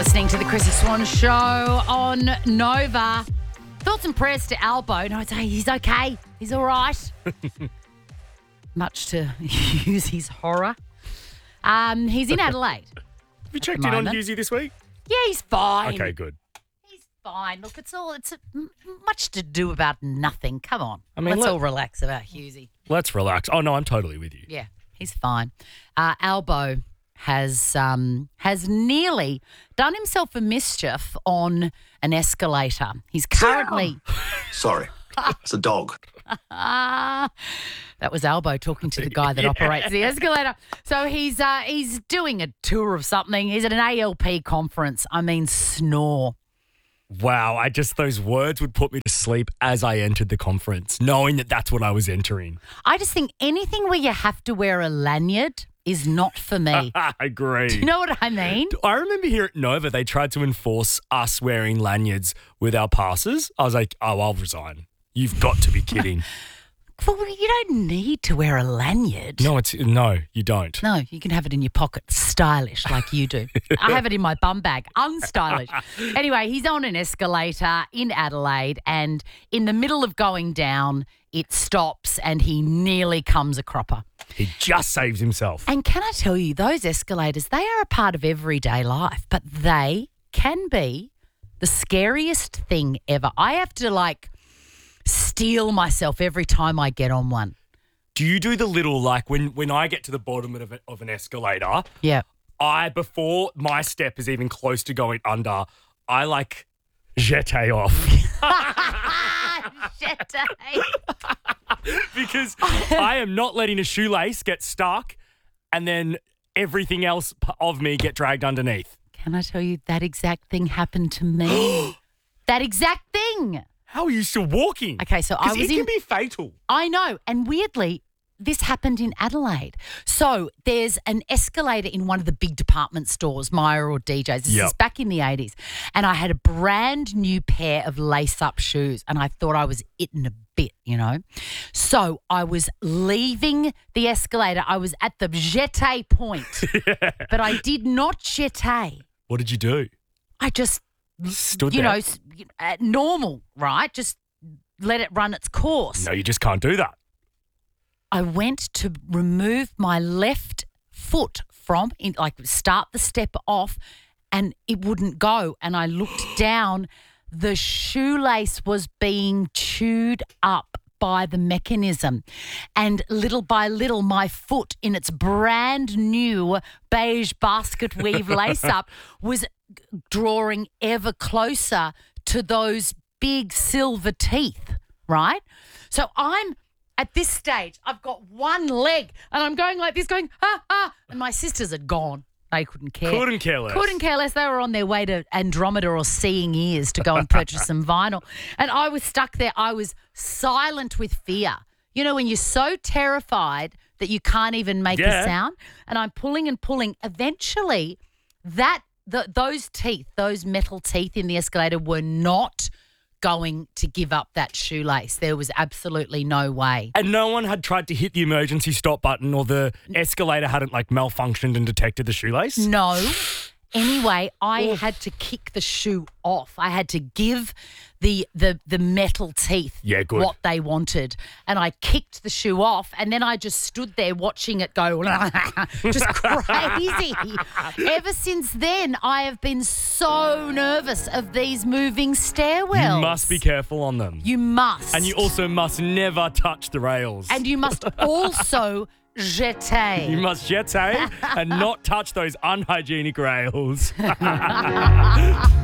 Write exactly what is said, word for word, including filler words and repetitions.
Listening to the Chrissy Swan Show on Nova. Thoughts and prayers to Albo. No, it's, he's okay. He's all right. Much to use his horror. Um, he's in Adelaide. Have you checked in on Hughesy this week? Yeah, he's fine. Okay, good. He's fine. Look, it's all it's a, m- much to do about nothing. Come on. I mean, let's let- all relax about Hughesy. Let's relax. Oh, no, I'm totally with you. Yeah, he's fine. Uh, Albo has um, has nearly done himself a mischief on an escalator. He's currently... Sorry, it's a dog. Ah, that was Albo talking to the guy that Yeah. operates the escalator. So he's uh, he's doing a tour of something. He's at an A L P conference. I mean, snore. Wow, I just, those words would put me to sleep as I entered the conference, knowing that that's what I was entering. I just think anything where you have to wear a lanyard is not for me. I agree. Do you know what I mean? I remember here at Nova, they tried to enforce us wearing lanyards with our passes. I was like, oh, I'll resign. You've got to be kidding. Well, you don't need to wear a lanyard. No, it's no, you don't. No, you can have it in your pocket, stylish like you do. I have it in my bum bag, unstylish. Anyway, he's on an escalator in Adelaide, and in the middle of going down, it stops and he nearly comes a cropper. He just saves himself. And can I tell you, those escalators, they are a part of everyday life, but they can be the scariest thing ever. I have to, like, steel myself every time I get on one. Do you do the little, like, when, when I get to the bottom of, a, of an escalator, Yeah. I, before my step is even close to going under, I, like, jete off. Shit. Because I am not letting a shoelace get stuck and then everything else p- of me get dragged underneath. Can I tell you, that exact thing happened to me? That exact thing. How are you still walking? Okay, so I Because was it in... can be fatal. I know. And weirdly, this happened in Adelaide. So there's an escalator in one of the big department stores, Myer or D J's. This Yep. is back in the eighties. And I had a brand new pair of lace-up shoes and I thought I was it in a bit, you know. So I was leaving the escalator. I was at the jete point. But I did not jete. What did you do? I just... Stood you there. know, s- uh, normal, right? Just let it run its course. No, you just can't do that. I went to remove my left foot from, in, like start the step off, and it wouldn't go. And I looked down. The shoelace was being chewed up by the mechanism. And little by little, my foot in its brand new beige basket weave lace up was drawing ever closer to those big silver teeth, right? So I'm at this stage, I've got one leg and I'm going like this, going, ah, ah, and my sisters had gone. They couldn't care. Couldn't care less. Couldn't care less. They were on their way to Andromeda or Seeing Ears to go and purchase some vinyl. And I was stuck there. I was silent with fear. You know, when you're so terrified that you can't even make Yeah. a sound. And I'm pulling and pulling. Eventually, that the, those teeth, those metal teeth in the escalator were not going to give up that shoelace. There was absolutely no way. And no one had tried to hit the emergency stop button or the escalator hadn't, like, malfunctioned and detected the shoelace? No. Anyway, I had to kick the shoe off. I had to give the the the metal teeth Yeah, good. what they wanted. And I kicked the shoe off and then I just stood there watching it go just crazy. Ever since then, I have been so nervous of these moving stairwells. You must be careful on them. You must. And you also must never touch the rails. And you must also jete. You must jete and not touch those unhygienic rails.